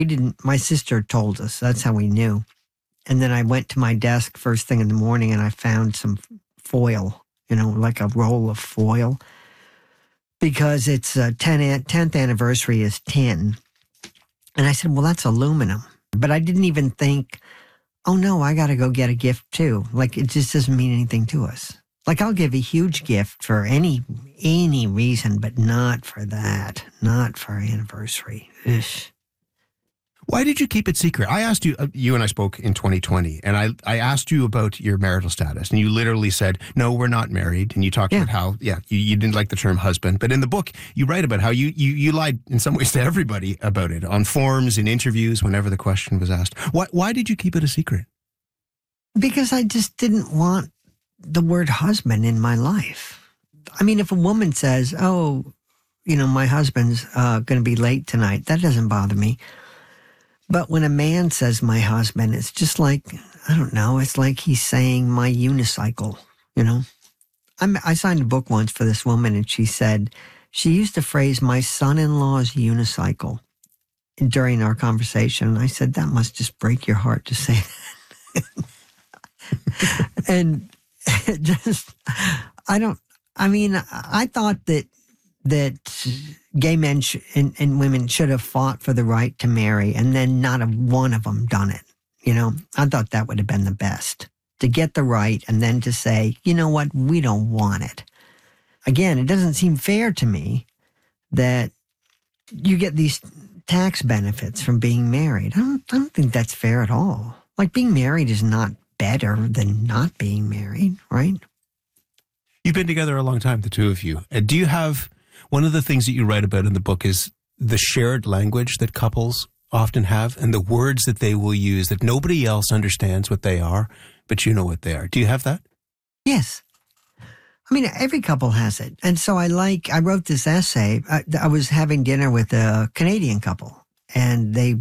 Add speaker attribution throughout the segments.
Speaker 1: We didn't, my sister told us. That's how we knew. And then I went to my desk first thing in the morning and I found some foil, like a roll of foil, because it's 10th anniversary is tin. And I said, well, that's aluminum. But I didn't even think, oh no, I got to go get a gift too. Like, it just doesn't mean anything to us. Like, I'll give a huge gift for any reason, but not for that. Not for our anniversary. Ugh.
Speaker 2: Why did you keep it secret? I asked you, you and I spoke in 2020, and I asked you about your marital status, and you literally said, no, we're not married. And you talked about how, you didn't like the term husband. But in the book, you write about how you lied in some ways to everybody about it, on forums, in interviews, whenever the question was asked. Why did you keep it a secret?
Speaker 1: Because I just didn't want the word husband in my life. I mean, if a woman says, oh, my husband's going to be late tonight, that doesn't bother me. But when a man says my husband, it's just like, I don't know, it's like he's saying my unicycle, I signed a book once for this woman, and she said, she used the phrase, my son-in-law's unicycle, during our conversation. And I said, that must just break your heart to say that. And it just, I thought that gay men and women should have fought for the right to marry, and then not one of them done it. I thought that would have been the best, to get the right and then to say, you know what, we don't want it. Again, it doesn't seem fair to me that you get these tax benefits from being married. I don't think that's fair at all. Like, being married is not better than not being married, right?
Speaker 2: You've been together a long time, the two of you. Do you have, one of the things that you write about in the book is the shared language that couples often have, and the words that they will use that nobody else understands what they are, but you know what they are. Do you have that?
Speaker 1: Yes. I mean, every couple has it. And so I wrote this essay. I was having dinner with a Canadian couple, and they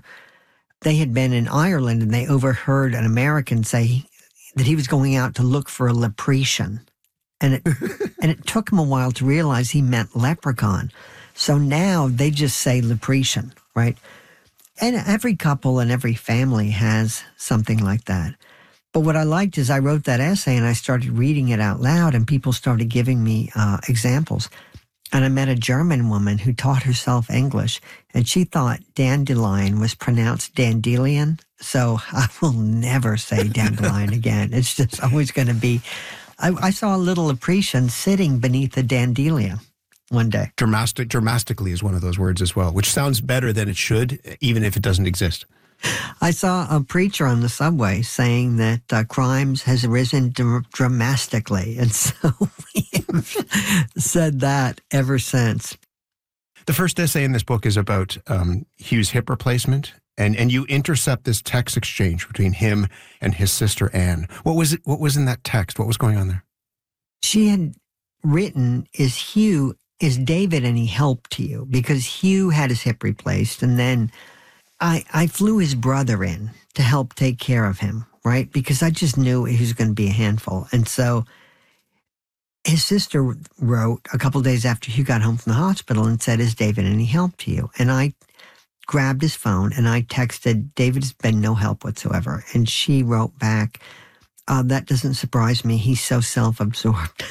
Speaker 1: had been in Ireland, and they overheard an American say that he was going out to look for a leprechaun. And it took him a while to realize he meant leprechaun. So now they just say leprechaun, right? And every couple and every family has something like that. But what I liked is I wrote that essay and I started reading it out loud, and people started giving me examples. And I met a German woman who taught herself English, and she thought dandelion was pronounced dandelion. So I will never say dandelion again. It's just always going to be... I saw a little leprechaun sitting beneath a dandelion one day.
Speaker 2: Dramatically is one of those words as well, which sounds better than it should, even if it doesn't exist.
Speaker 1: I saw a preacher on the subway saying that crimes has risen dramatically. And so we have said that ever since.
Speaker 2: The first essay in this book is about Hugh's hip replacement. And you intercept this text exchange between him and his sister Anne. What was in that text? What was going on there?
Speaker 1: She had written, is David any help to you? Because Hugh had his hip replaced, and then I flew his brother in to help take care of him, right? Because I just knew he was going to be a handful. And so his sister wrote a couple days after Hugh got home from the hospital and said, is David any help to you? And I grabbed his phone and I texted, David's been no help whatsoever. And she wrote back, that doesn't surprise me. He's so self-absorbed.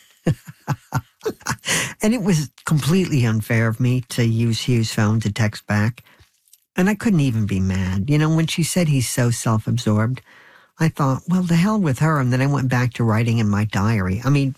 Speaker 1: And it was completely unfair of me to use Hugh's phone to text back. And I couldn't even be mad. When she said he's so self-absorbed, I thought, well, the hell with her. And then I went back to writing in my diary. I mean,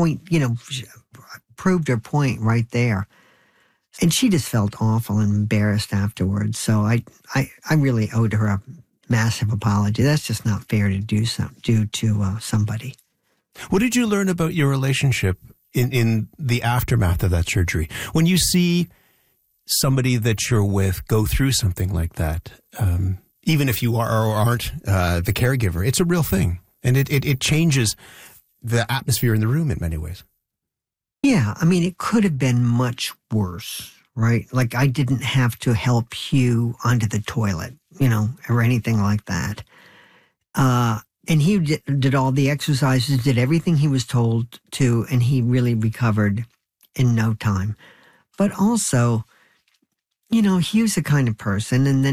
Speaker 1: proved her point right there. And she just felt awful and embarrassed afterwards. So I really owed her a massive apology. That's just not fair to do to somebody.
Speaker 2: What did you learn about your relationship in the aftermath of that surgery? When you see somebody that you're with go through something like that, even if you are or aren't the caregiver, it's a real thing. And it changes the atmosphere in the room in many ways.
Speaker 1: Yeah, I mean, it could have been much worse, right? Like, I didn't have to help Hugh onto the toilet, or anything like that. And he did all the exercises, did everything he was told to, and he really recovered in no time. But also, Hugh's the kind of person, and then